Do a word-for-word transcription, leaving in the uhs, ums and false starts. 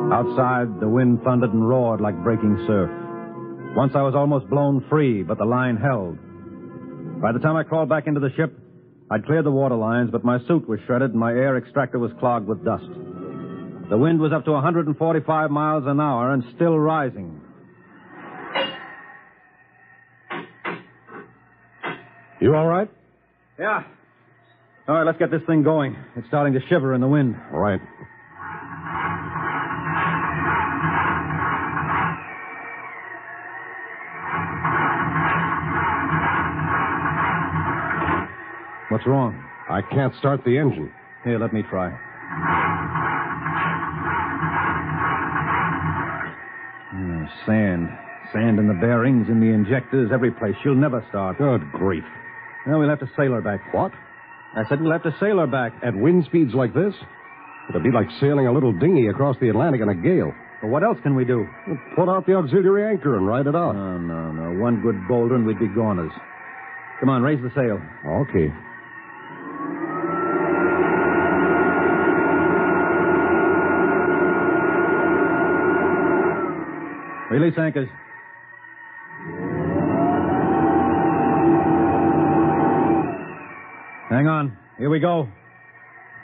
Outside, the wind thundered and roared like breaking surf. Once I was almost blown free, but the line held. By the time I crawled back into the ship, I'd cleared the water lines, but my suit was shredded and my air extractor was clogged with dust. The wind was up to one hundred forty-five miles an hour and still rising. You all right? Yeah. All right, let's get this thing going. It's starting to shiver in the wind. All right. What's wrong? I can't start the engine. Here, let me try. Oh, sand. Sand in the bearings, in the injectors, every place. She'll never start. Good grief. Now we'll have to sail her back. What? I said we'll have to sail her back. At wind speeds like this? It'd be like sailing a little dinghy across the Atlantic in a gale. Well, what else can we do? Well, put out the auxiliary anchor and ride it out. No, no, no. One good boulder and we'd be goners. Come on, raise the sail. Okay. Release anchors. Hang on. Here we go.